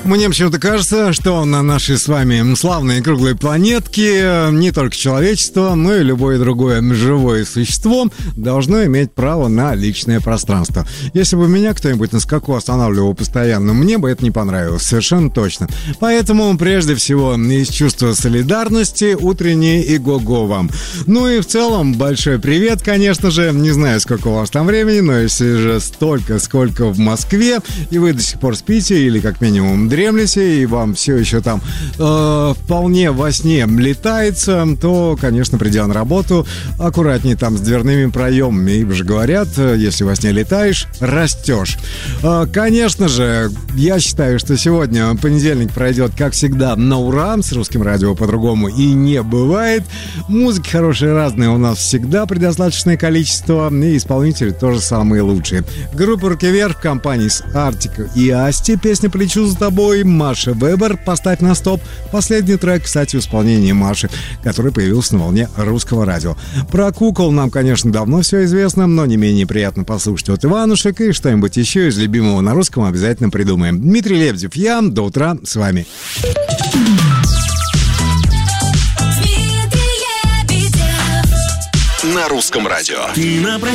Мне почему-то кажется, что на нашей с вами славной круглой планетке не только человечество, но и любое другое живое существо должно иметь право на личное пространство. Если бы меня кто-нибудь на скаку останавливал постоянно, мне бы это не понравилось, совершенно точно. Поэтому, прежде всего, из чувства солидарности, утреннее и го-го вам. Ну и в целом, большой привет, конечно же. Не знаю, сколько у вас там времени, но если же столько, сколько в Москве, и вы до сих пор спите или как минимум дремлете, и вам все еще там вполне во сне летается, то, конечно, придя на работу, аккуратнее там с дверными проемами, ибо же говорят, если во сне летаешь, растешь. Конечно же, я считаю, что сегодня понедельник пройдет, как всегда, на ура. С русским радио по-другому и не бывает. Музыки хорошие разные у нас всегда предостаточное количество, и исполнители тоже самые лучшие. Группа «Руки вверх» в компании с Артик и Асти, песня «Полечу за тобой», Маша Вебер «Поставь на стоп». Последний трек, кстати, в исполнении Маши, который появился на волне русского радио. Про кукол нам, конечно, давно все известно, но не менее приятно послушать от Иванушек, и что-нибудь еще из любимого на русском обязательно придумаем. Дмитрий Лебедев, я, до утра с вами. На русском радио. Ты на